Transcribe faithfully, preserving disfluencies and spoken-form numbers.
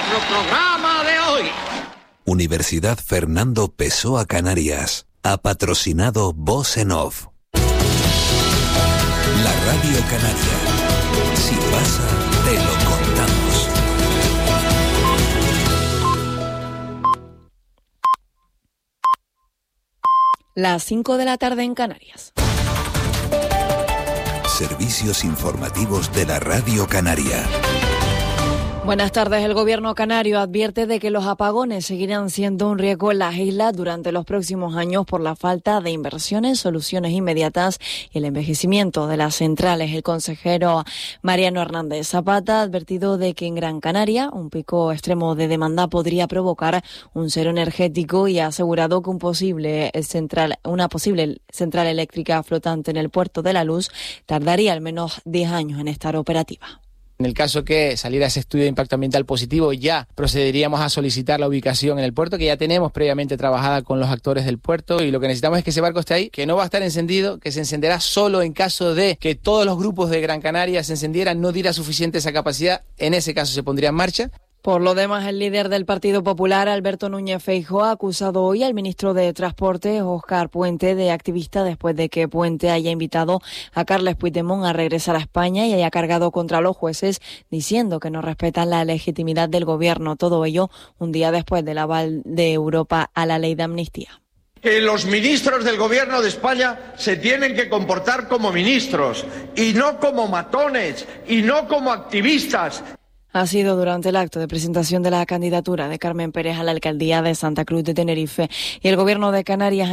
nuestro programa de hoy. Universidad Fernando Pessoa Canarias ha patrocinado Voz en Off. La Radio Canaria. Si pasa, te lo contamos. Las cinco de la tarde en Canarias. Servicios informativos de la Radio Canaria. Buenas tardes. El gobierno canario advierte de que los apagones seguirán siendo un riesgo en las islas durante los próximos años por la falta de inversiones, soluciones inmediatas y el envejecimiento de las centrales. El consejero Mariano Hernández Zapata ha advertido de que en Gran Canaria un pico extremo de demanda podría provocar un cero energético y ha asegurado que un posible central, una posible central eléctrica flotante en el Puerto de la Luz tardaría al menos diez años en estar operativa. En el caso que saliera ese estudio de impacto ambiental positivo, ya procederíamos a solicitar la ubicación en el puerto, que ya tenemos previamente trabajada con los actores del puerto, y lo que necesitamos es que ese barco esté ahí, que no va a estar encendido, que se encenderá solo en caso de que todos los grupos de Gran Canaria se encendieran, no diera suficiente esa capacidad, en ese caso se pondría en marcha. Por lo demás, el líder del Partido Popular, Alberto Núñez Feijóo, ha acusado hoy al ministro de Transporte, Óscar Puente, de activista después de que Puente haya invitado a Carles Puigdemont a regresar a España y haya cargado contra los jueces diciendo que no respetan la legitimidad del gobierno. Todo ello un día después del aval de Europa a la ley de amnistía. Que los ministros del gobierno de España se tienen que comportar como ministros y no como matones y no como activistas. Ha sido durante el acto de presentación de la candidatura de Carmen Pérez a la alcaldía de Santa Cruz de Tenerife y el gobierno de Canarias